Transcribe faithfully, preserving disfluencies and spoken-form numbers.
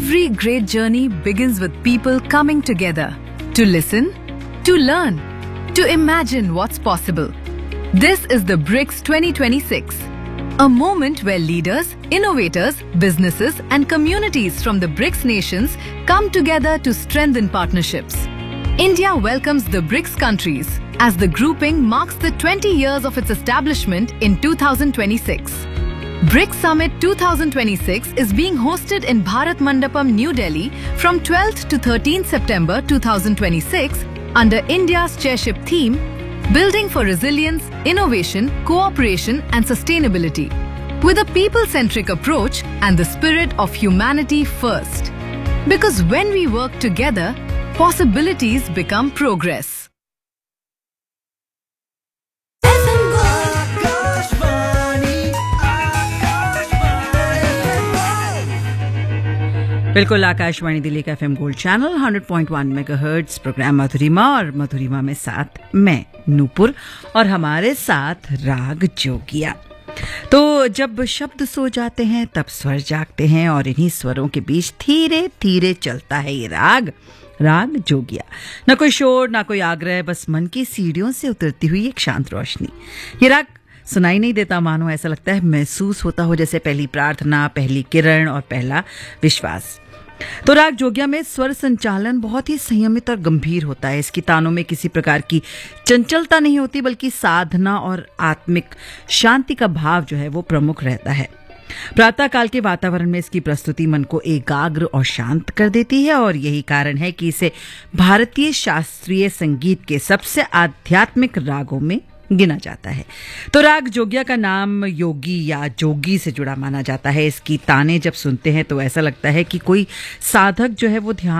Every great journey begins with people coming together to listen, to learn, to imagine what's possible. This is the BRICS twenty twenty-six, a moment where leaders, innovators, businesses and communities from the BRICS nations come together to strengthen partnerships. India welcomes the BRICS countries as the grouping marks the twenty years of its establishment in two thousand twenty-six. BRICS Summit twenty twenty-six is being hosted in Bharat Mandapam, New Delhi from twelfth to thirteenth September two thousand twenty-six under India's chairship theme, Building for Resilience, Innovation, Cooperation and Sustainability, with a people-centric approach and the spirit of humanity first. Because when we work together, possibilities become progress. बिल्कुल आकाशवाणी दिल्ली का FM gold channel hundred point one megahertz, programme मधुरिमा और मधुरिमा में साथ मैं नूपुर और हमारे साथ राग जोगिया। तो जब शब्द सो जाते हैं तब स्वर जागते हैं और इन्हीं स्वरों के बीच धीरे धीरे चलता है ये राग राग जोगिया। न कोई शोर ना कोई आग्रह, बस मन की सीढ़ियों से उतरती हुई एक शांत रोशनी। ये राग सुनाई नहीं देता, मानो ऐसा लगता है महसूस होता हो जैसे पहली प्रार्थना, पहली किरण और पहला विश्वास। तो राग जोगिया में स्वर संचालन बहुत ही संयमित और गंभीर होता है। इसकी तानों में किसी प्रकार की चंचलता नहीं होती, बल्कि साधना और आत्मिक शांति का भाव जो है वो प्रमुख रहता है। प्रातः काल के वातावरण में इसकी प्रस्तुति मन को एकाग्र और शांत कर देती है और यही कारण है कि इसे भारतीय शास्त्रीय संगीत के सबसे आध्यात्मिक रागों में गिना जाता है। तो राग जोगिया का नाम योगी या जोगी से जुड़ा माना जाता है। इसकी ताने जब सुनते हैं तो ऐसा लगता है कि कोई साधक जो है वो ध्यान